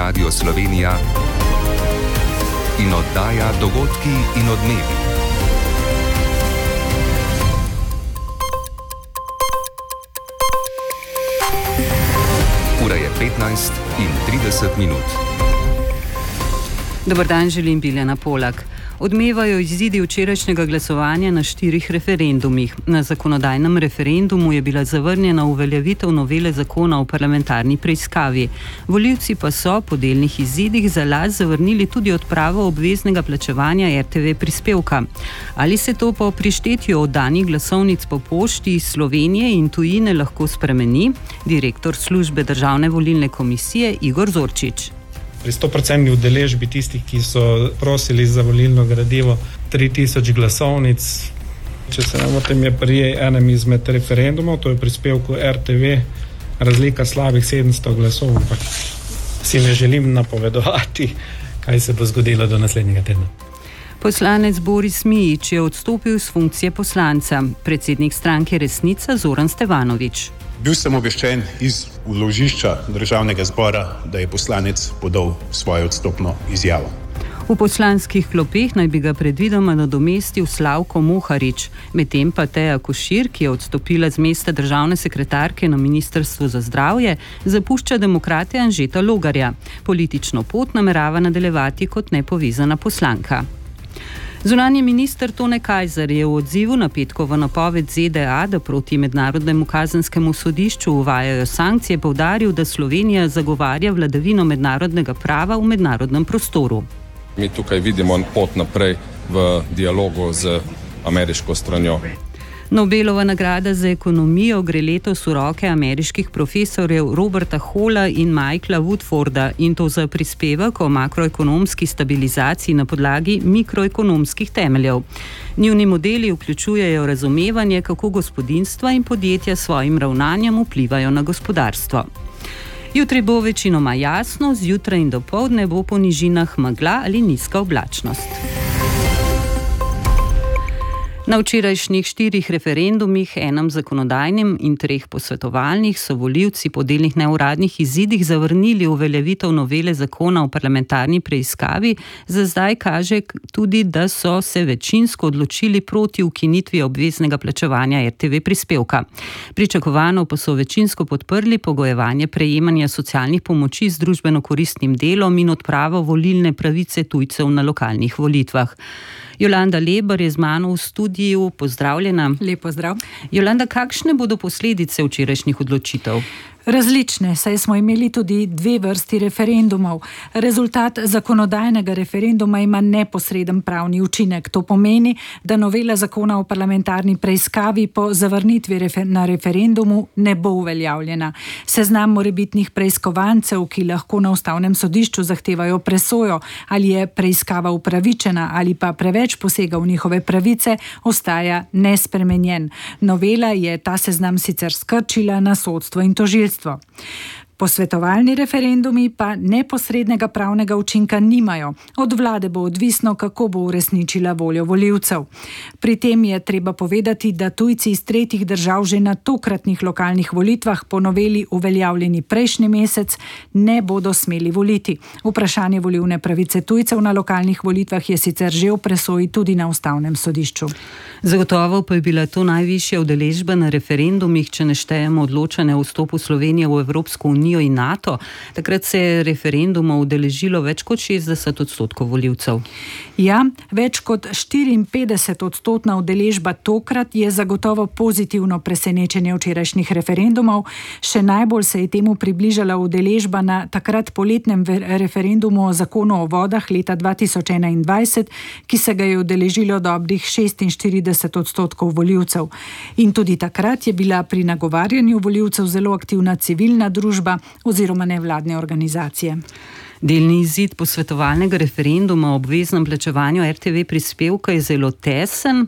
Radio Slovenija in oddaja Dogodki in odmevi. Ura je 15:30. Dober dan, želim Biljana Polak. Odmevajo izidi včerajšnjega glasovanja na 4 referendumih. Na zakonodajnem referendumu je bila zavrnjena uveljavitev novele zakona o parlamentarni preiskavi. Volivci pa so po delnih izidih za las zavrnili tudi odpravo obveznega plačevanja RTV prispevka. Ali se to po prištetju oddanih glasovnic po pošti iz Slovenije in tujine lahko spremeni? Direktor službe Državne volilne komisije Igor Zorčič. Pri 100% udeležbi tistih, ki so prosili za volilno gradivo, 3000 glasovnic. Če se ne motim, je pri enem izmed referendumov, to je prispevku RTV, razlika slabih 700 glasov, ampak si ne želim napovedovati, kaj se bo zgodilo do naslednjega tedna. Poslanec Boris Mijić je odstopil z funkcije poslanca. Predsednik stranke Resnica Zoran Stevanović. Bil sem obveščen iz vložišča Državnega zbora, da je poslanec podal svojo odstopno izjavo. V poslanskih klopeh naj bi ga predvidoma nadomestil Slavko Moharič, medtem pa Teja Košir, ki je odstopila z mesta državne sekretarke na Ministrstvu za zdravje, zapušča demokrate Anžeta Logarja. Politično pot namerava nadaljevati kot nepovezana poslanka. Zunanji minister Tone Kajzer je v odzivu na petkovo napoved ZDA, da proti Mednarodnemu kazenskemu sodišču uvajajo sankcije, poudaril, da Slovenija zagovarja vladavino mednarodnega prava v mednarodnem prostoru. Mi tukaj vidimo pot naprej v dialogu z ameriško stranjo. Nobelova nagrada za ekonomijo gre letos v roke ameriških profesorjev Roberta Halla in Michaela Woodforda, in to za prispevek o makroekonomski stabilizaciji na podlagi mikroekonomskih temeljev. Njuni modeli vključujejo razumevanje, kako gospodinjstva in podjetja s svojim ravnanjem vplivajo na gospodarstvo. Jutri bo večinoma jasno, zjutraj in dopoldne bo po nižinah megla ali nizka oblačnost. Na včerajšnjih 4 referendumih, enem zakonodajnem in 3 posvetovalnih, so volivci po delnih neuradnih izidih zavrnili uveljavitev novele zakona o parlamentarni preiskavi. Za zdaj kaže tudi, da so se večinsko odločili proti ukinitvi obveznega plačevanja RTV prispevka. Pričakovano pa so večinsko podprli pogojevanje prejemanja socialnih pomoči z družbeno koristnim delom in odpravo volilne pravice tujcev na lokalnih volitvah. Jolanda Lebar je z mano v studiu. Pozdravljena. Lep pozdrav. Jolanda, kakšne bodo posledice včerajšnjih odločitev? Različne, saj smo imeli tudi 2 vrsti referendumov. Rezultat zakonodajnega referenduma ima neposreden pravni učinek. To pomeni, da novela zakona o parlamentarni preiskavi po zavrnitvi na referendumu ne bo uveljavljena. Seznam morebitnih preiskovancev, ki lahko na Ustavnem sodišču zahtevajo presojo, ali je preiskava upravičena ali pa preveč posega v njihove pravice, ostaja nespremenjen. Novela je ta seznam sicer skrčila na sodstvo in tožilstvo. Posvetovalni referendumi pa neposrednega pravnega učinka nimajo. Od vlade bo odvisno, kako bo uresničila voljo volivcev. Pri tem je treba povedati, da tujci iz 3 držav že na tokratnih lokalnih volitvah po noveli uveljavljeni prejšnji mesec ne bodo smeli voliti. Vprašanje volilne pravice tujcev na lokalnih volitvah je sicer že v presoji tudi na Ustavnem sodišču. Zagotovo pa je bila to najvišja udeležba na referendumih, če ne štejemo odločanje o vstopu Slovenije v Evropsko unijo in NATO. Takrat se je referenduma udeležilo več kot 60% volivcev. Ja, več kot 54% udeležba tokrat je zagotovo pozitivno presenečenje včerajšnjih referendumov. Še najbolj se je temu približala udeležba na takrat poletnem referendumu o zakonu o vodah leta 2021, ki se ga je udeležilo dobrih 46% volivcev. In tudi takrat je bila pri nagovarjanju volivcev zelo aktivna civilna družba oziroma nevladne organizacije. Delni izid posvetovalnega referenduma o obveznem plačevanju RTV prispevka je zelo tesen.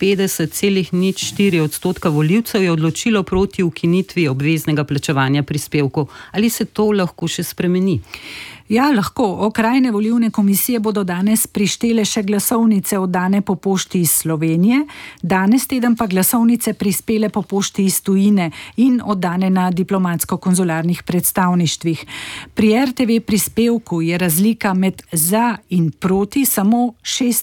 50,04% volivcev je odločilo proti ukinitvi obveznega plačevanja prispevkov. Ali se to lahko še spremeni? Ja, lahko. Okrajne volilne komisije bodo danes prištele še glasovnice oddane po pošti iz Slovenije, danes teden pa glasovnice prispele po pošti iz tujine in oddane na diplomatsko-konzularnih predstavništvih. Pri RTV prispevku je razlika med za in proti samo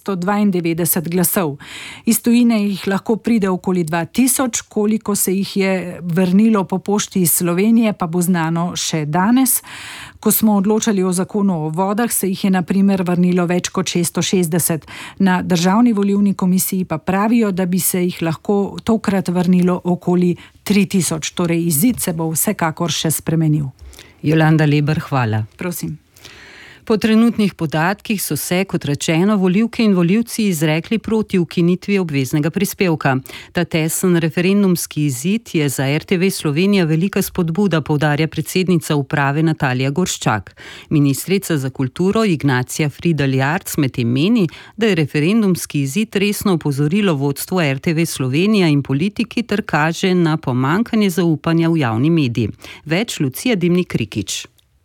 692 glasov. Iz tujine jih lahko pride okoli 2000, koliko se jih je vrnilo po pošti iz Slovenije, pa bo znano še danes. Ko smo odločali o zakonu o vodah, se jih je na primer vrnilo več kot 660. Na Državni volilni komisiji pa pravijo, da bi se jih lahko tokrat vrnilo okoli 3000. Torej izid se bo vsekakor še spremenil. Jolanda Leber, hvala. Prosim. Po trenutnih podatkih so se, kot rečeno, volivke in volivci izrekli proti ukinitvi obveznega prispevka. Ta tesen referendumski izid je za RTV Slovenija velika spodbuda, poudarja predsednica uprave Natalija Gorščak. Ministrica za kulturo Ignacija Fridl Jarc medtem meni, da je referendumski izid resno opozorilo vodstvo RTV Slovenija in politiki ter kaže na pomanjkanje zaupanja v javni medij. Več Lucija Dimnik Rikič.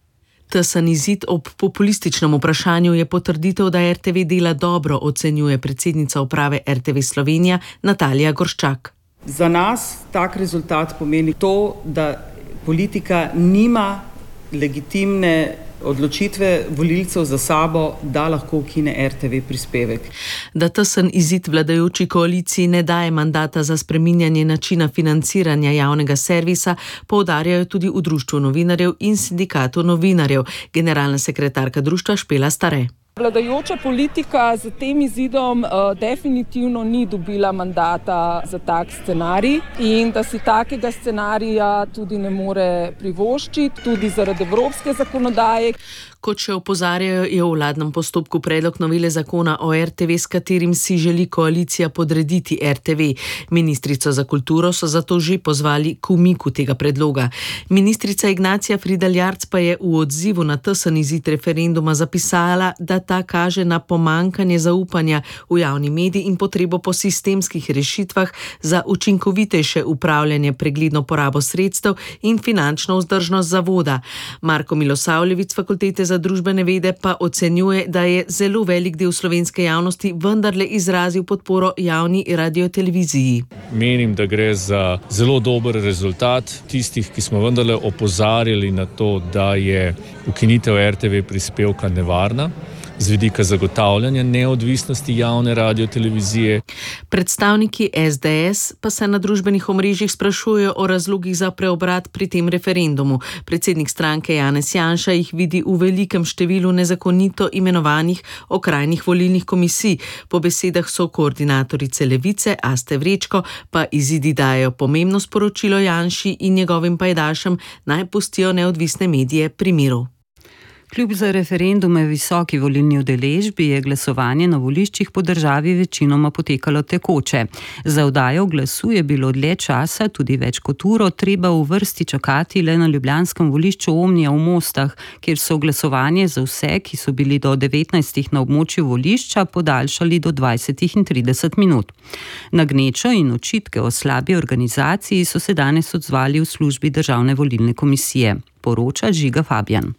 Tesen izid ob populističnem vprašanju je potrditev, da RTV dela dobro, ocenjuje predsednica uprave RTV Slovenija Natalija Gorščak. Za nas tak rezultat pomeni to, da politika nima legitimne odločitve volilcev za sabo, da lahko ukine RTV prispevek. Da tesen izid vladajoči koaliciji ne daje mandata za spreminjanje načina financiranja javnega servisa, poudarjajo tudi v Društvu novinarjev in Sindikatu novinarjev, generalna sekretarka društva Špela Stare. Vladajoča politika z tem izidom definitivno ni dobila mandata za tak scenarij in da si takega scenarija tudi ne more privoščiti, tudi zaradi evropske zakonodaje. Kot še opozarjajo, je v vladnem postopku predlog novele zakona o RTV, s katerim si želi koalicija podrediti RTV. Ministrico za kulturo so zato že pozvali k umiku tega predloga. Ministrica Ignacija Fridl Jarc pa je v odzivu na tesen izid referenduma zapisala, da ta kaže na pomanjkanje zaupanja v javni medij in potrebo po sistemskih rešitvah za učinkovitejše upravljanje, pregledno porabo sredstev in finančno vzdržnost zavoda. Marko Milosavljevic z Fakultete za družbene vede pa ocenjuje, da je zelo velik del slovenske javnosti vendarle izrazil podporo javni radioteleviziji. Menim, da gre za zelo dober rezultat tistih, ki smo vendarle opozarjali na to, da je ukinitev RTV prispevka nevarna z vidika zagotavljanja neodvisnosti javne radiotelevizije. Predstavniki SDS pa se na družbenih omrežjih sprašujejo o razlogih za preobrat pri tem referendumu. Predsednik stranke Janez Janša jih vidi v velikem številu nezakonito imenovanih okrajnih volilnih komisij. Po besedah sokoordinatorice Levice Aste Vrečko pa izidi dajejo pomembno sporočilo Janši in njegovim pajdašem, naj pustijo neodvisne medije pri miru. Kljub za referendume visoki volilni udeležbi je glasovanje na voliščih po državi večinoma potekalo tekoče. Za oddajo glasu je bilo dlje časa, tudi več kot uro, treba v vrsti čakati le na ljubljanskem volišču Omnija v Mostah, kjer so glasovanje za vse, ki so bili do 19. na območju volišča, podaljšali do 20 in 30 minut. Na gnečo in očitke o slabi organizaciji so se danes odzvali v službi Državne volilne komisije, poroča Žiga Fabjan.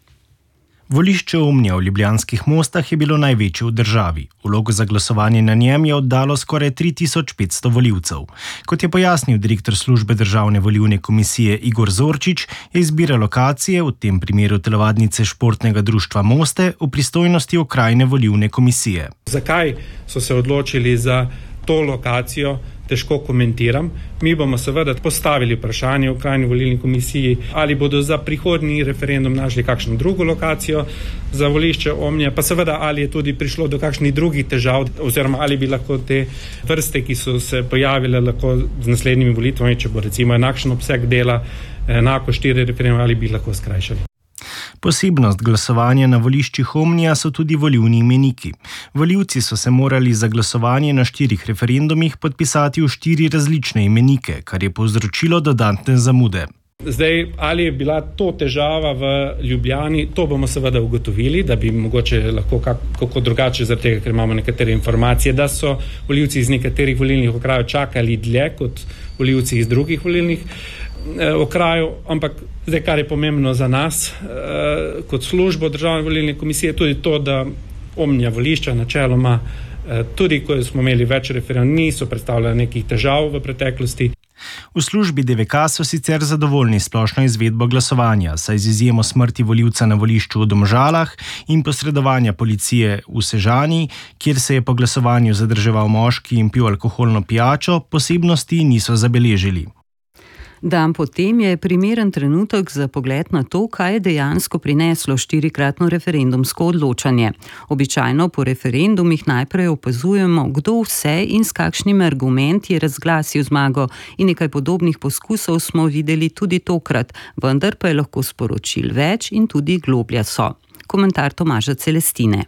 Volišče Omnija v Ljubljanskih Mostah je bilo največje v državi. Vlogo za glasovanje na njem je oddalo skoraj 3500 volivcev. Kot je pojasnil direktor službe Državne volilne komisije Igor Zorčič, je izbira lokacije, v tem primeru telovadnice Športnega društva Moste, v pristojnosti okrajne volilne komisije. Zakaj so se odločili za to lokacijo, težko komentiram. Mi bomo seveda postavili vprašanje v okrajni volilni komisiji, ali bodo za prihodnji referendum našli kakšno drugo lokacijo za volišče Omnija, pa seveda ali je tudi prišlo do kakšnih drugih težav, oziroma ali bi lahko te vrste, ki so se pojavile lahko z naslednjimi volitvami, če bo recimo enakšen obseg dela, enako 4 referendume, ali bi lahko skrajšali. Posebnost glasovanja na voliščih Omnija so tudi volilni imeniki. Volivci so se morali za glasovanje na 4 referendumih podpisati v 4 različne imenike, kar je povzročilo dodatne zamude. Zdaj, ali je bila to težava v Ljubljani, to bomo seveda ugotovili, da bi mogoče lahko kako drugače, zaradi tega, ker imamo nekatere informacije, da so volivci iz nekaterih volilnih okrajev čakali dlje kot volivci iz drugih volilnih okraju, ampak zdaj, kar je pomembno za nas kot službo Državne volilne komisije, tudi to, da omnja volišča načeloma, tudi ko smo imeli več referendumov, niso predstavljali nekih težav v preteklosti. V službi DVK so sicer zadovoljni splošno izvedbo glasovanja, saj z izjemo smrti volivca na volišču v Domžalah in posredovanja policije v Sežani, kjer se je po glasovanju zadrževal moški in pil alkoholno pijačo, posebnosti niso zabeležili. Dan potem je primeren trenutek za pogled na to, kaj je dejansko prineslo 4-kratno referendumsko odločanje. Običajno po referendumih najprej opazujemo, kdo vse in s kakšnimi argumenti je razglasil zmago, in nekaj podobnih poskusov smo videli tudi tokrat, vendar pa je lahko sporočil več in tudi globlja so. Komentar Tomaža Celestine.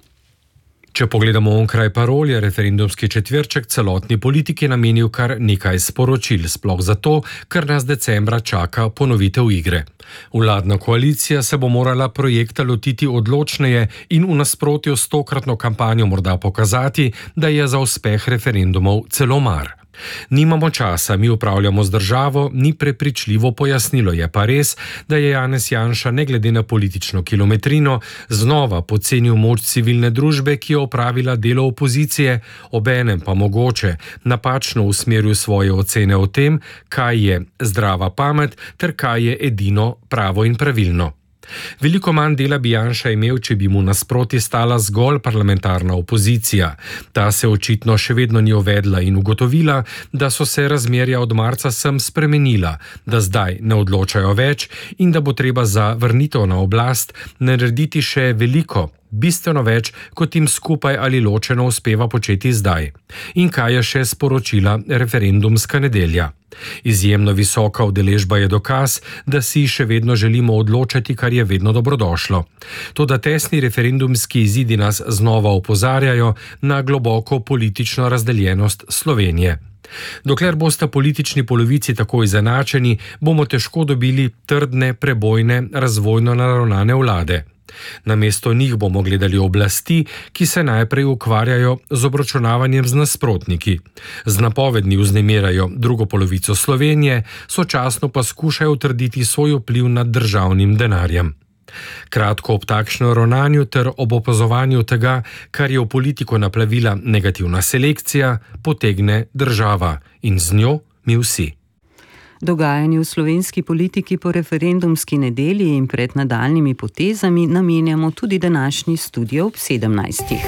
Če pogledamo onkraj parol, je referendumski četverček celotni politiki namenil kar nekaj sporočil, sploh zato, ker nas decembra čaka ponovitev igre. Vladna koalicija se bo morala projekta lotiti odločneje in v nasprotju s tokratno kampanjo morda pokazati, da je za uspeh referendumov celo mar. Nimamo časa, mi upravljamo z državo, ni prepričljivo pojasnilo, je pa res, da je Janez Janša ne glede na politično kilometrino znova podcenil moč civilne družbe, ki je opravila delo opozicije, obenem pa mogoče napačno usmeril svoje ocene o tem, kaj je zdrava pamet ter kaj je edino pravo in pravilno. Veliko manj dela bi Janša imel, če bi mu nasproti stala zgolj parlamentarna opozicija. Ta se očitno še vedno ni uvedla in ugotovila, da so se razmerja od marca sem spremenila, da zdaj ne odločajo več in da bo treba za vrnitev na oblast narediti še veliko, bistveno več, kot jim skupaj ali ločeno uspeva početi zdaj. In kaj je še sporočila referendumska nedelja? Izjemno visoka udeležba je dokaz, da si še vedno želimo odločati, kar je vedno dobrodošlo. Toda tesni referendumski izidi nas znova opozarjajo na globoko politično razdeljenost Slovenije. Dokler bosta politični polovici tako izenačeni, bomo težko dobili trdne, prebojne, razvojno naravnane vlade. Namesto njih bomo gledali oblasti, ki se najprej ukvarjajo z obračunavanjem z nasprotniki. Z napovedmi vznemirajo drugo polovico Slovenije, sočasno pa skušajo utrditi svoj vpliv nad državnim denarjem. Kratko, ob takšnem ravnanju ter ob opazovanju tega, kar je v politiko naplavila negativna selekcija, potegne država in z njo mi vsi. Dogajanju v slovenski politiki po referendumski nedelji in pred nadaljnimi potezami namenjamo tudi današnji studio ob 17.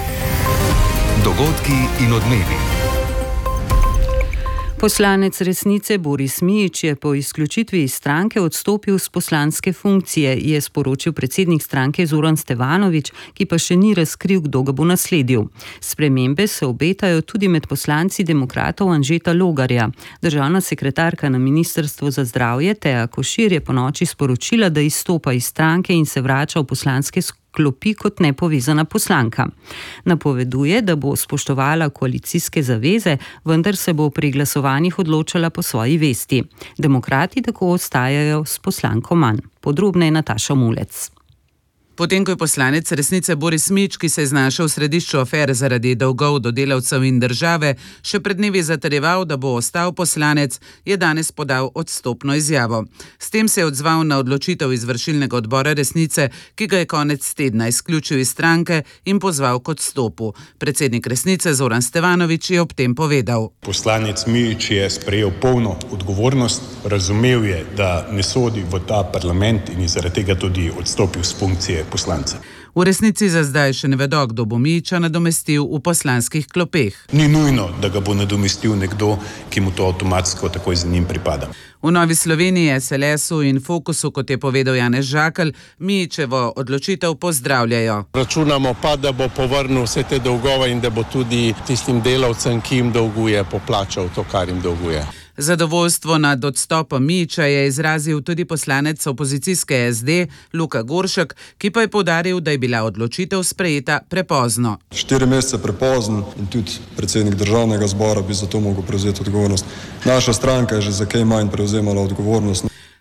Dogodki in odmevi. Poslanec Resnice Boris Mijić je po izključitvi iz stranke odstopil z poslanske funkcije, je sporočil predsednik stranke Zoran Stevanović, ki pa še ni razkril, kdo ga bo nasledil. Spremembe se obetajo tudi med poslanci demokratov Anžeta Logarja. Državna sekretarka na Ministrstvu za zdravje Teja Košir je ponoči sporočila, da izstopa iz stranke in se vrača v poslanske klopi kot nepovezana poslanka. Napoveduje, da bo spoštovala koalicijske zaveze, vendar se bo pri glasovanjih odločala po svoji vesti. Demokrati tako ostajajo s poslanko manj. Podrobneje Nataša Mulec. Potem, ko je poslanec Resnice Boris Mijić, ki se je znašel v središču afere zaradi dolgov do delavcev in države, še pred dnevi zatrjeval, da bo ostal poslanec, je danes podal odstopno izjavo. S tem se je odzval na odločitev izvršilnega odbora Resnice, ki ga je konec tedna izključil iz stranke in pozval k odstopu. Predsednik Resnice Zoran Stevanović je ob tem povedal. Poslanec Mijić je sprejel polno odgovornost, razumel je, da ne sodi v ta parlament in je zaradi tega tudi odstopil s funkcije poslanca. V resnici za zdaj še ne vedo, kdo bo Mijića nadomestil v poslanskih klopeh. Ni nujno, da ga bo nadomestil nekdo, ki mu to avtomatsko takoj za njim pripada. V Novi Sloveniji, SLS-u in Fokusu, kot je povedal Janez Žakelj, Mijićevo odločitev pozdravljajo. Računamo pa, da bo povrnil vse te dolgove in da bo tudi tistim delavcem, ki jim dolguje, poplačal to, kar jim dolguje. Zadovoljstvo nad odstopom Mijića je izrazil tudi poslanec opozicijske SD Luka Goršek, ki pa je poudaril, da je bila odločitev sprejeta prepozno. 4 mesece prepozno in tudi predsednik državnega zbora bi za to mogel prevzeti odgovornost. Naša stranka je že za kaj manj prevzemala odgovornost.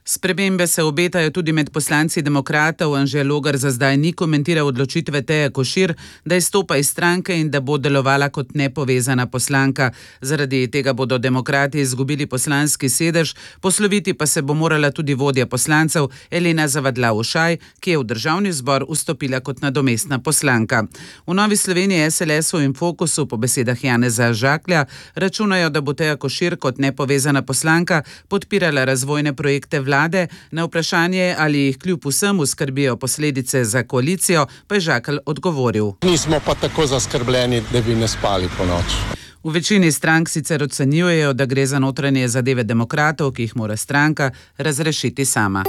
Spremembe se obetajo tudi med poslanci demokratov. Anže Logar za zdaj ni komentiral odločitve Teje Košir, da izstopa iz stranke in da bo delovala kot nepovezana poslanka. Zaradi tega bodo demokrati izgubili poslanski sedež, posloviti pa se bo morala tudi vodja poslancev Elena Zavadlav-Ušaj, ki je v državni zbor vstopila kot nadomestna poslanka. V Novi Sloveniji, SLS-u in Fokusu po besedah Janeza Žaklja računajo, da bo Teja Košir kot nepovezana poslanka podpirala razvojne projekte vlade. Na vprašanje, ali jih kljub vsemu skrbijo posledice za koalicijo, pa je Žakelj odgovoril. Nismo pa tako zaskrbljeni, da bi ne spali po noč. V večini strank sicer ocenjujejo, da gre za notranje zadeve demokratov, ki jih mora stranka razrešiti sama.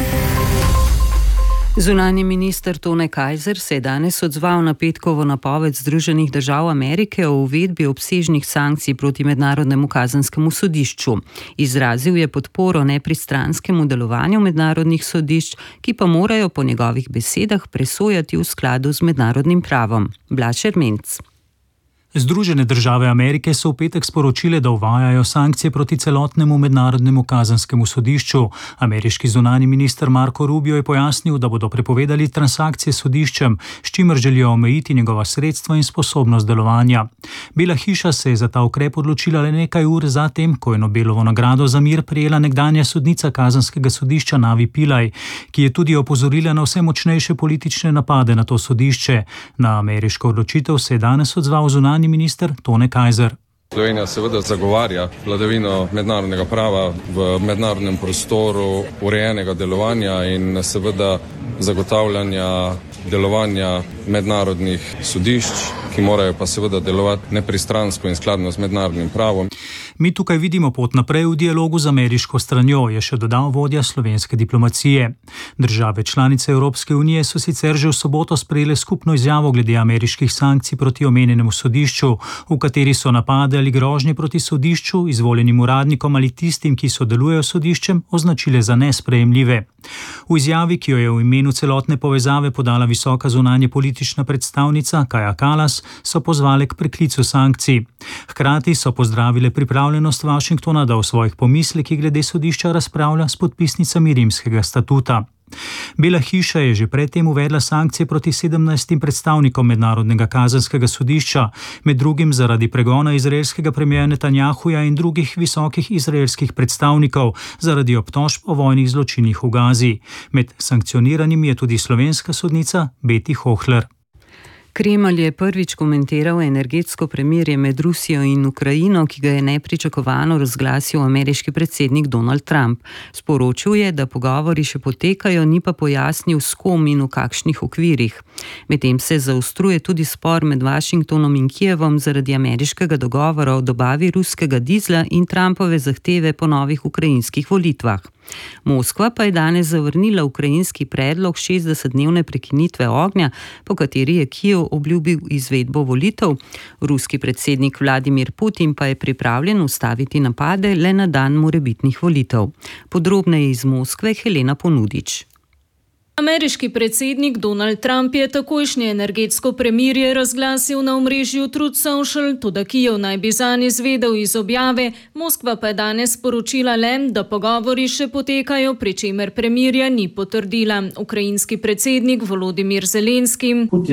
Zunanji minister Tone Kajzer se je danes odzval na petkovo napoved Združenih držav Amerike o uvedbi obsežnih sankcij proti Mednarodnemu kazenskemu sodišču. Izrazil je podporo nepristranskemu delovanju mednarodnih sodišč, ki pa morajo po njegovih besedah presojati v skladu z mednarodnim pravom. Blaž Ermenc. Združene države Amerike so v petek sporočile, da uvajajo sankcije proti celotnemu mednarodnemu kazenskemu sodišču. Ameriški zunanji minister Marco Rubio je pojasnil, da bodo prepovedali transakcije s sodiščem, s čimer želijo omejiti njegova sredstva in sposobnost delovanja. Bela hiša se je za ta ukrep odločila le nekaj ur zatem, ko je Nobelovo nagrado za mir prejela nekdanja sodnica kazenskega sodišča Navi Pillay, ki je tudi opozorila na vse močnejše politične napade na to sodišče. Na ameriško odločitev se je danes odzval zunanji minister Tone Kajzer. Slovenija seveda zagovarja vladavino mednarodnega prava v mednarodnem prostoru, urejenega delovanja in seveda zagotavljanja delovanja mednarodnih sodišč, ki morajo pa seveda delovati nepristransko in skladno z mednarodnim pravom. Mi tukaj vidimo pot naprej v dialogu z ameriško stranjo, je še dodal vodja slovenske diplomacije. Države članice Evropske unije so sicer že v soboto sprejele skupno izjavo glede ameriških sankcij proti omenjenemu sodišču, v kateri so napade ali grožnje proti sodišču, izvoljenim uradnikom ali tistim, ki sodelujejo s sodiščem, označile za nesprejemljive. V izjavi, ki jo je v imenu celotne povezave podala visoka zunanje politična predstavnica Kaja Kallas, so pozvale k preklicu sankcij. Hkrati so pozdravile pripravljenost Washingtona, da o svojih pomislekih glede sodišča razpravlja s podpisnicami Rimskega statuta. Bela hiša je že predtem uvedla sankcije proti 17 predstavnikom Mednarodnega kazenskega sodišča, med drugim zaradi pregona izraelskega premierja Netanjahuja in drugih visokih izraelskih predstavnikov zaradi obtožb o vojnih zločinih v Gazi. Med sankcioniranimi je tudi slovenska sodnica Beti Hohler. Kremelj je prvič komentiral energetsko premirje med Rusijo in Ukrajino, ki ga je nepričakovano razglasil ameriški predsednik Donald Trump. Sporočil je, da pogovori še potekajo, ni pa pojasnil s kom in v kakšnih okvirih. Medtem se zaostruje tudi spor med Washingtonom in Kijevom zaradi ameriškega dogovora o dobavi ruskega dizla in Trumpove zahteve po novih ukrajinskih volitvah. Moskva pa je danes zavrnila ukrajinski predlog 60-dnevne prekinitve ognja, po kateri je Kijev obljubil izvedbo volitev. Ruski predsednik Vladimir Putin pa je pripravljen ustaviti napade le na dan morebitnih volitev. Podrobneje iz Moskve Helena Ponudič. Ameriški predsednik Donald Trump je takojšnje energetsko premirje razglasil na omrežju Truth Social, toda Kijev naj bi zanj izvedel iz objave, Moskva pa je danes sporočila le, da pogovori še potekajo, pri čemer premirja ni potrdila. Ukrajinski predsednik Volodimir Zelenski.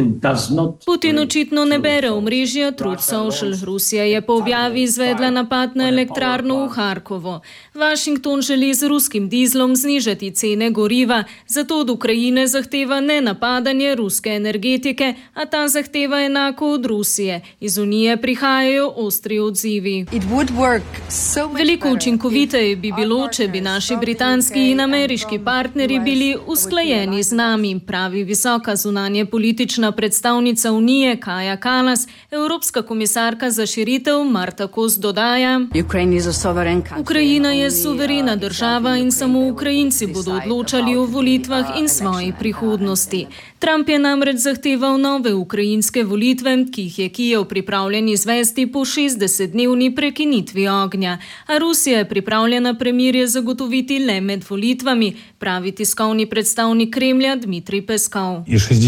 Putin očitno ne bere omrežja Truth Social. Rusija je po objavi izvedla napad na elektrarno v Harkovo. Washington želi z ruskim dizlom znižati cene goriva, zato od Ukrajine zahteva ne napadanje ruske energetike, a ta zahteva enako od Rusije. Iz Unije prihajajo ostri odzivi. Veliko učinkoviteje bi bilo, če bi naši britanski in ameriški partnerji bili usklajeni z nami, pravi visoka zunanje politična predstavnica Unije Kaja Kallas. Evropska komisarka za širitev Marta Kos dodaja: Ukrajina je suverena država in samo Ukrajinci bodo odločali o volitvah in svoji prihodnosti. Trump je namreč zahteval nove ukrajinske volitve, ki jih je Kijev pripravljen izvesti po 60-dnevni prekinitvi ognja. A Rusija je pripravljena premirje zagotoviti le med volitvami, pravi tiskovni predstavnik Kremlja Dmitrij Peskov.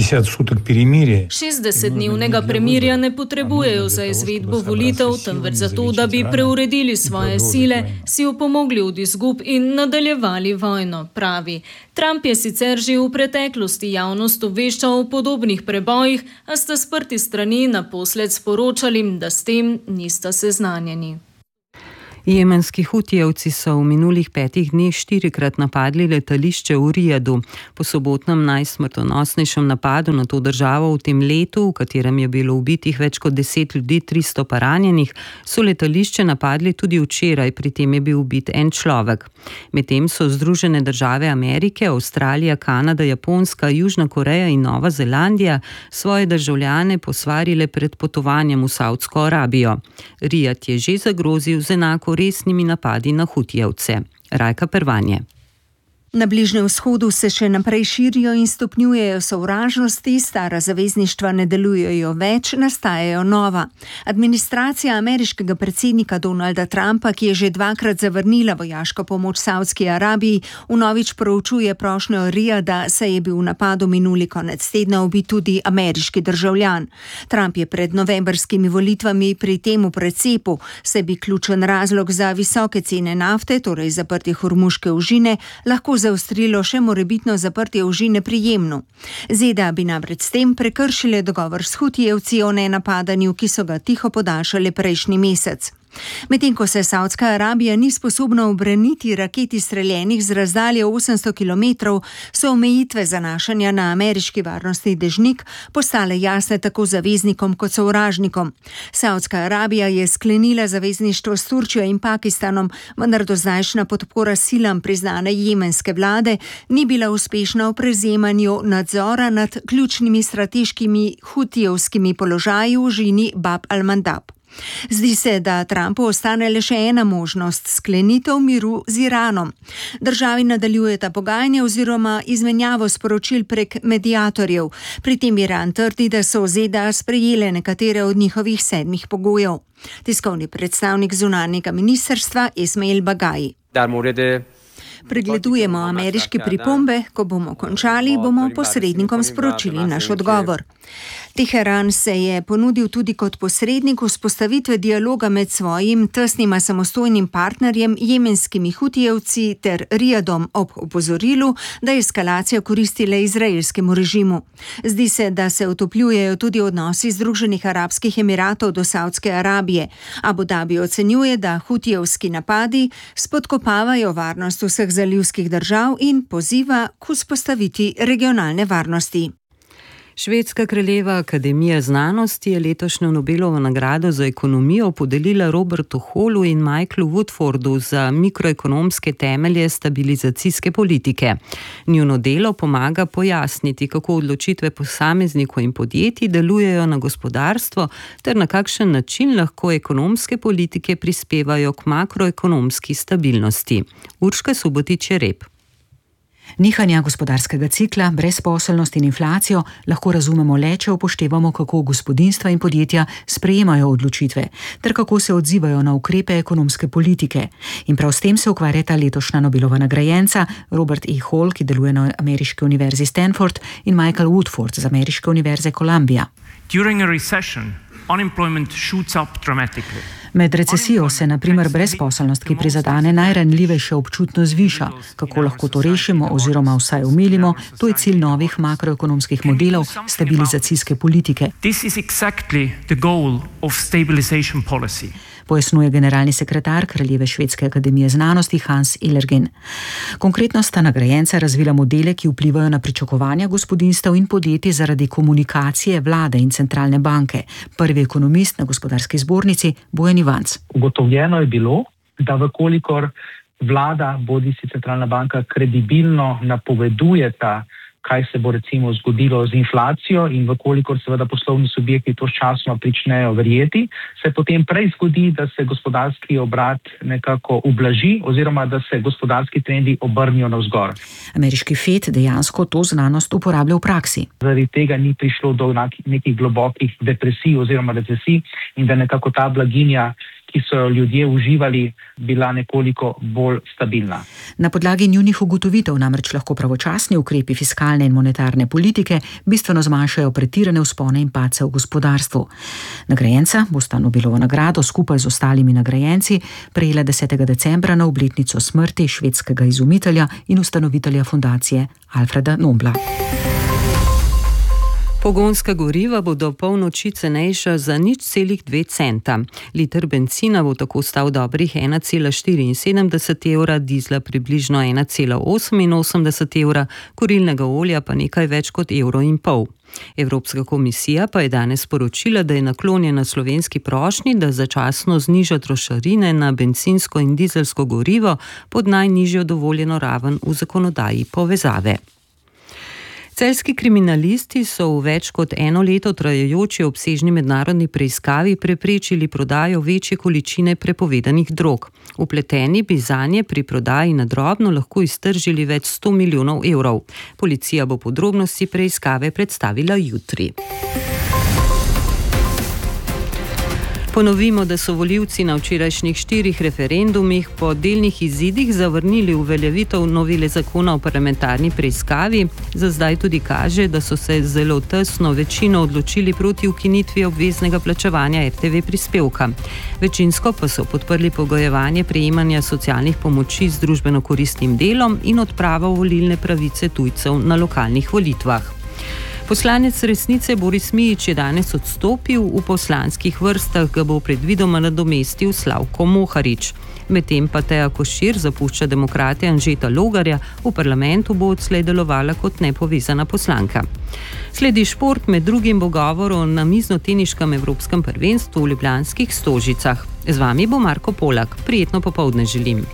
60-dnevnega premirja ne potrebujejo za izvedbo volitev, temveč zato, da bi preuredili svoje sile, si opomogli od izgub in nadaljevali vojno, pravi. Trump je sicer že v preteklosti javnost obveščal o podobnih prebojih, a sta sprti strani naposled sporočali, da s tem nista seznanjeni. Jemenski hutijevci so v minulih 5 dneh 4-krat napadli letališče v Rijadu. Po sobotnem najsmrtonosnejšem napadu na to državo v tem letu, v katerem je bilo ubitih več kot 10 ljudi, 300 pa ranjenih, so letališče napadli tudi včeraj, pri tem je bil ubit en človek. Medtem so Združene države Amerike, Avstralija, Kanada, Japonska, Južna Koreja in Nova Zelandija svoje državljane posvarile pred potovanjem v Saudsko Arabijo. Rijad je že zagrozil z enako resnimi napadi na hutijevce. Rajka Pervanje. Na Bližnjem vzhodu se še naprej širijo in stopnjujejo sovražnosti, stara zavezništva ne delujejo več, nastajajo nova. Administracija ameriškega predsednika Donalda Trumpa, ki je že 2-krat zavrnila vojaško pomoč Saudski Arabiji, vnovič proučuje prošnjo Rijada, saj je bil v napadu minuli konec tedna ubit tudi ameriški državljan. Trump je pred novembrskimi volitvami pri tem v precepu, saj bi ključen razlog za visoke cene nafte, torej zaprtje Hormuške ožine, lahko zaostrilo še morebitno zaprtje ožine pri Jemnu. ZDA bi namreč s tem prekršile dogovor s hutijevci o nenapadanju, ki so ga tiho podaljšali prejšnji mesec. Medtem ko se Saudska Arabija ni sposobna ubraniti raket izstreljenih z razdalje 800 km, so omejitve zanašanja na ameriški varnostni dežnik postale jasne tako zaveznikom kot sovražnikom. Saudska Arabija je sklenila zavezništvo s Turčijo in Pakistanom, vendar dozdajšnja podpora silam priznane jemenske vlade ni bila uspešna v prevzemanju nadzora nad ključnimi strateškimi hutijevskimi položaji v ožini Bab al-Mandab. Zdi se, da Trumpu ostane le še ena možnost, sklenitev miru z Iranom. Državi nadaljujeta pogajanje oziroma izmenjavo sporočil prek mediatorjev. Pri tem Iran trdi, da so ZDA sprejele nekatere od njihovih 7 pogojev. Tiskovni predstavnik zunanjega ministrstva Esmail Bagai. Pregledujemo ameriške pripombe, ko bomo končali, bomo posrednikom sporočili naš odgovor. Teheran se je ponudil tudi kot posrednik vzpostavitve dialoga med svojim tesnim samostojnim partnerjem, jemenskimi hutijevci ter Rijadom ob opozorilu, da je eskalacija koristila izraelskemu režimu. Zdi se, da se utopljujejo tudi odnosi Združenih arabskih emiratov do Saudske Arabije. Abu Dhabi ocenjuje, da hutijevski napadi spodkopavajo varnost vseh zalivskih držav in poziva k vzpostaviti regionalne varnosti. Švedska kraljeva akademija znanosti je letošnjo Nobelovo nagrado za ekonomijo podelila Robertu Hallu in Michaelu Woodfordu za mikroekonomske temelje stabilizacijske politike. Njuno delo pomaga pojasniti, kako odločitve posameznikov in podjetij delujejo na gospodarstvo ter na kakšen način lahko ekonomske politike prispevajo k makroekonomski stabilnosti. Urška Subotić-Rep. Nihanja gospodarskega cikla, brezposelnost in inflacijo lahko razumemo le, če upoštevamo, kako gospodinjstva in podjetja sprejemajo odločitve, ter kako se odzivajo na ukrepe ekonomske politike. In prav s tem se ukvarjata letošnja Nobelova nagrajenca Robert E. Hall, ki deluje na ameriški univerzi Stanford, in Michael Woodford z ameriške univerze Columbia. During a recession, unemployment shoots up dramatically. Med recesijo se na primer brezposelnost, ki prizadene najranljivejše, občutno zviša. Kako lahko to rešimo oziroma vsaj omilimo, to je cilj novih makroekonomskih modelov stabilizacijske politike. This is exactly the goal of stabilization policy. Pojasnjuje generalni sekretar Kraljeve švedske akademije znanosti Hans Illergen. Konkretno sta nagrajenca razvila modele, ki vplivajo na pričakovanja gospodinjstev in podjetij zaradi komunikacije vlade in centralne banke. Prvi ekonomist na gospodarski zbornici Bojan Ivanc. Ugotovljeno je bilo, da vkolikor vlada, bodisi centralna banka, kredibilno napovedujeta kaj se bo recimo zgodilo z inflacijo in vkolikor seveda poslovni subjekti to sčasno pričnejo verjeti, se potem prej zgodi, da se gospodarski obrat nekako ublaži oziroma da se gospodarski trendi obrnijo navzgor. Ameriški FED dejansko to znanost uporablja v praksi. Zaradi tega ni prišlo do nekih globokih depresij oziroma recesij in da nekako ta blaginja, ki so jo ljudje uživali, bila nekoliko bolj stabilna. Na podlagi njunih ugotovitev namreč lahko pravočasni ukrepi fiskalne in monetarne politike bistveno zmanjšajo pretirane vzpone in padce v gospodarstvu. Nagrajenca bosta Nobelovo nagrado skupaj z ostalimi nagrajenci prejela 10. decembra na obletnico smrti švedskega izumitelja in ustanovitelja fundacije Alfreda Nobla. Pogonska goriva bodo polnoči cenejša za 0,2 centa. Liter bencina bo tako stal dobrih 1,74 evra, dizla približno 1,88 evra, kurilnega olja pa nekaj več kot 1,5 evra. Evropska komisija pa je danes sporočila, da je naklonjena slovenski prošnji, da začasno zniža trošarine na bencinsko in dizelsko gorivo pod najnižjo dovoljeno raven v zakonodaji povezave. Celjski kriminalisti so v več kot eno leto trajajoči obsežni mednarodni preiskavi preprečili prodajo večje količine prepovedanih drog. Vpleteni bi zanje pri prodaji na drobno lahko iztržili več 100 milijonov evrov. Policija bo podrobnosti preiskave predstavila jutri. Ponovimo, da so volivci na včerajšnjih 4 referendumih po delnih izidih zavrnili uveljavitev novele zakona o parlamentarni preiskavi. Za zdaj tudi kaže, da so se zelo tesno večino odločili proti ukinitvi obveznega plačevanja RTV prispevka. Večinsko pa so podprli pogojevanje prejemanja socialnih pomoči z družbeno koristnim delom in odpravo volilne pravice tujcev na lokalnih volitvah. Poslanec Resnice Boris Mijić je danes odstopil, v poslanskih vrstah ga bo predvidoma nadomestil Slavko Moharič. Medtem pa Teja Košir zapušča Demokrate Anžeta Logarja, v parlamentu bo odslej delovala kot nepovezana poslanka. Sledi šport, med drugim bo govor o namiznoteniškem evropskem prvenstvu v Ljubljanskih Stožicah. Z vami bo Marko Polak. Prijetno popoldne želim.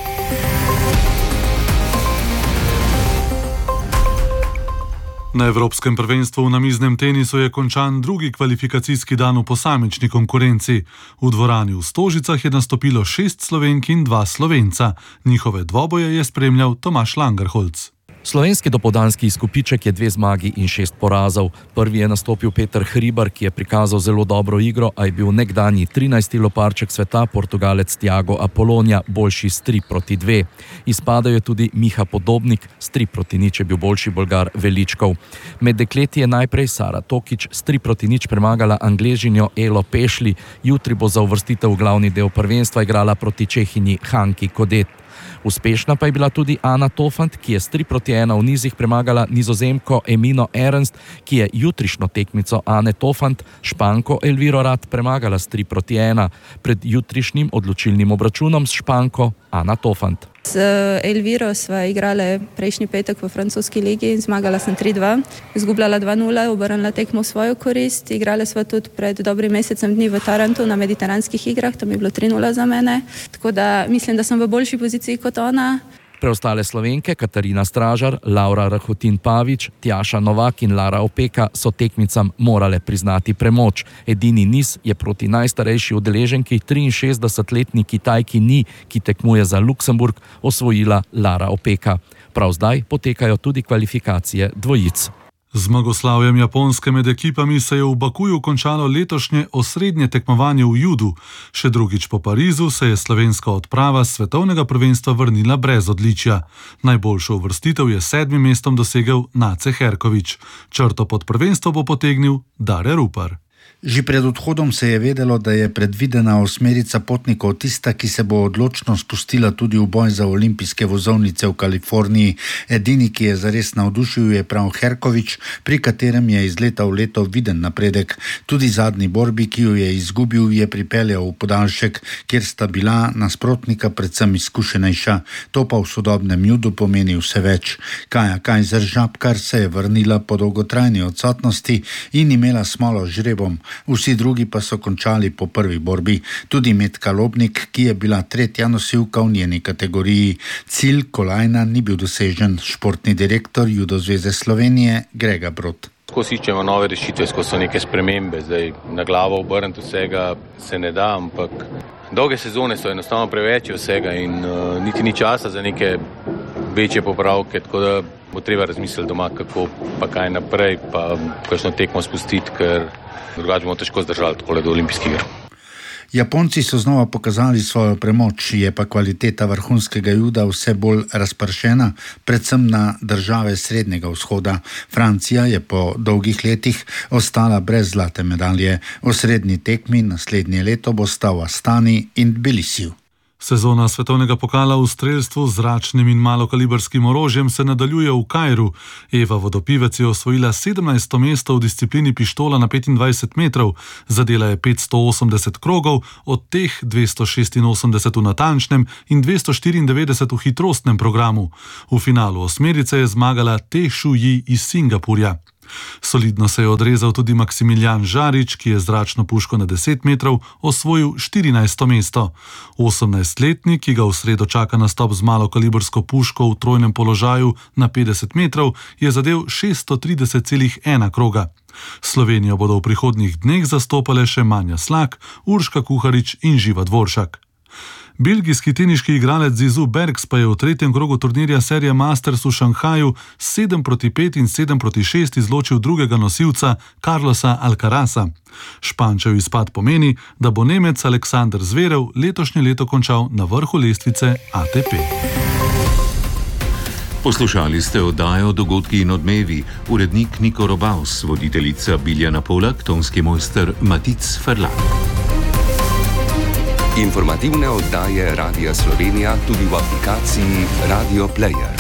Na Evropskem prvenstvu v namiznem tenisu je končan drugi kvalifikacijski dan v posamični konkurenci. V dvorani v Stožicah je nastopilo 6 Slovenk in 2 Slovenca. Njihove dvoboje je spremljal Tomaž Langerholz. Slovenski dopoldanski izkupiček je 2 zmagi in 6 porazov. Prvi je nastopil Peter Hribar, ki je prikazal zelo dobro igro, a je bil nekdanji 13. loparček sveta, Portugalec Tiago Apolonija, boljši s 3-2. Izpadal je tudi Miha Podobnik, s 3-0 je bil boljši Bolgar Veličkov. Med dekleti je najprej Sara Tokič s 3-0 premagala Angležinjo Elo Pešli, jutri bo za uvrstitev v glavni del prvenstva igrala proti Čehinji Hanki Kodet. Uspešna pa je bila tudi Ana Tofant, ki je s 3-1 v nizih premagala Nizozemko Emino Ernst, ki je jutrišnjo tekmico Ane Tofant, Španko Elviro Rat, premagala s 3-1. Pred jutrišnjim odločilnim obračunom s Španko Ana Tofant. Z Elviro sva igrala prejšnji petek v francoski ligi in zmagala sem 3-2. Izgubljala 2-0, obrnila tekmo v svojo korist. Igrala sva tudi pred dobrim mesecem dni v Tarantu na mediteranskih igrah, tam je bilo 3-0 za mene. Tako da mislim, da sem v boljši poziciji kot ona. Preostale Slovenke, Katarina Stražar, Laura Rahotin Pavič, Tjaša Novak in Lara Opeka so tekmicam morale priznati premoč. Edini niz je proti najstarejši udeleženki 63-letni Kitajki Ni, ki tekmuje za Luksemburg, osvojila Lara Opeka. Prav zdaj potekajo tudi kvalifikacije dvojic. Zmagoslavjem Japonske med ekipami se je v Bakuju končalo letošnje osrednje tekmovanje v judu. Še drugič po Parizu se je slovenska odprava s svetovnega prvenstva vrnila brez odličja. Najboljšo uvrstitev je 7. mestom dosegel Nace Herkovič. Črto pod prvenstvo bo potegnil Dare Rupar. Že pred odhodom se je vedelo, da je predvidena osmerica potnikov tista, ki se bo odločno spustila tudi v boj za olimpijske vozovnice v Kaliforniji. Edini, ki je zares navdušil, je prav Herkovič, pri katerem je iz leta v leto viden napredek. Tudi zadnji borbi, ki jo je izgubil, je pripeljal v podaljšek, kjer sta bila nasprotnika predvsem izkušenejša. To pa v sodobnem judu pomeni vse več. Kaja Kajzer Žabkar se je vrnila po dolgotrajni odsotnosti in imela smolo žrebov naslovom. Vsi drugi pa so končali po prvi borbi. Tudi Metka Lobnik, ki je bila tretja nosilka v njeni kategoriji. Cilj kolajna ni bil dosežen. Športni direktor Judo zveze Slovenije Grega Brod. Skozi iščemo nove rešitve, skozi so neke spremembe. Zdaj na glavo obrniti vsega se ne da, ampak dolge sezone so enostavno preveč vsega in niti ni časa za neke večje popravke, tako da bo treba razmisliti doma, kako pa kaj naprej, pa kakšno tekmo spustiti, ker drugače bomo težko zdržali takole do olimpijskih iger. Japonci so znova pokazali svojo premoč, je pa kvaliteta vrhunskega juda vse bolj razpršena, predvsem na države Srednjega vzhoda. Francija je po dolgih letih ostala brez zlate medalje. Osrednji tekmi naslednje leto bosta v Astani in Tbilisiju. Sezona svetovnega pokala v strelstvu z zračnim in malokalibrskim orožjem se nadaljuje v Kairu. Eva Vodopivec je osvojila 17. mesto v disciplini pištola na 25 metrov. Zadela je 580 krogov, od teh 286 v natančnem in 294 v hitrostnem programu. V finalu osmerice je zmagala Te Shuyi iz Singapurja. Solidno se je odrezal tudi Maksimilijan Žarič, ki je zračno puško na 10 metrov osvojil 14. mesto. 18-letnik, ki ga v sredo čaka nastop z malokalibrsko puško v trojnem položaju na 50 metrov, je zadel 630,1 kroga. Slovenijo bodo v prihodnjih dneh zastopale še Manja Slak, Urška Kuharič in Živa Dvoršak. Belgijski teniški igralec Zizou Bergs pa je v tretjem krogu turnirja serije Masters v Šanghaju 7-5 in 7-6 izločil drugega nosilca Carlosa Alcaraza. Špančev izpad pomeni, da bo Nemec Aleksander Zverev letošnje leto končal na vrhu lestvice ATP. Poslušali ste oddajo Dogodki in odmevi, urednik Niko Robaus, voditeljica Biljana Polak, tonski mojster Matic Ferlan. Informativne oddaje Radia Slovenija tudi v aplikaciji Radio Player.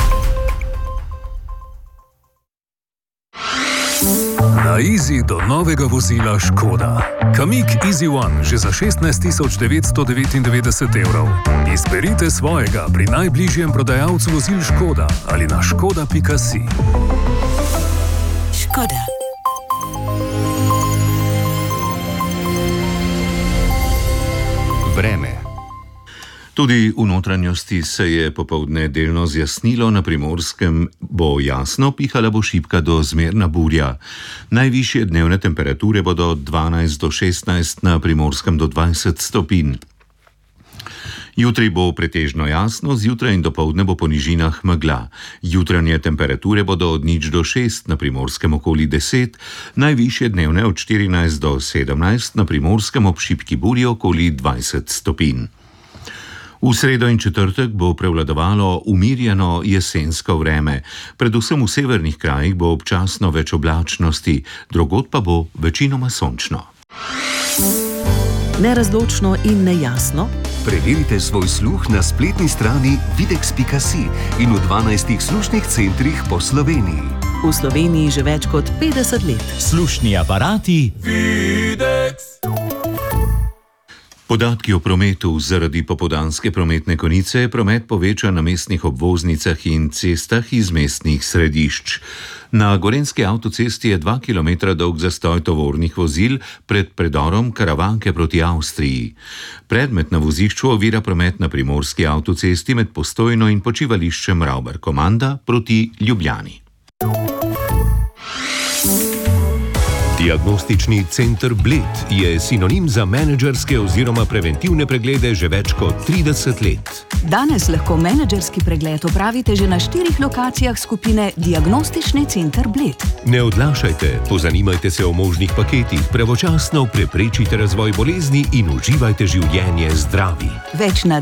Na Easy do novega vozila Škoda. Kamiq Easy One že za 16.999 evrov. Izberite svojega pri najbližjem prodajalcu vozil Škoda ali na škoda.si. Škoda. Vreme. Tudi v notranjosti se je popoldne delno zjasnilo, na Primorskem bo jasno, pihala bo šibka do zmerna burja. Najvišje dnevne temperature bodo 12 do 16, na Primorskem do 20 stopinj. Jutri bo pretežno jasno, zjutraj in dopoldne bo po nižinah megla. Jutranje temperature bodo od 0 do 6, na Primorskem okoli 10, najvišje dnevne od 14 do 17, na Primorskem ob šibki burji okoli 20 stopinj. V sredo in četrtek bo prevladovalo umirjeno jesensko vreme. Predvsem v severnih krajih bo občasno več oblačnosti, drugod pa bo večinoma sončno. Nerazločno in nejasno? Preverite svoj sluh na spletni strani videx.si in v 12 slušnih centrih po Sloveniji. V Sloveniji že več kot 50 let. Slušni aparati Videx. Podatki o prometu. Zaradi popoldanske prometne konice je promet povečan na mestnih obvoznicah in cestah iz mestnih središč. Na Gorenjski avtocesti je 2 km dolg zastoj tovornih vozil pred predorom Karavanke proti Avstriji. Predmet na vozišču ovira promet na Primorski avtocesti med Postojno in počivališčem Ravbar Komanda proti Ljubljani. Diagnostični center Bled je sinonim za menedžerske oziroma preventivne preglede že več kot 30 let. Danes lahko menedžerski pregled opravite že na 4 lokacijah skupine Diagnostični center Bled. Ne odlašajte, pozanimajte se o možnih paketih, pravočasno preprečite razvoj bolezni in uživajte življenje zdravi. Več na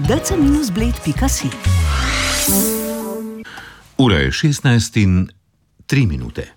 dc-bled.si. Ura je 16:03.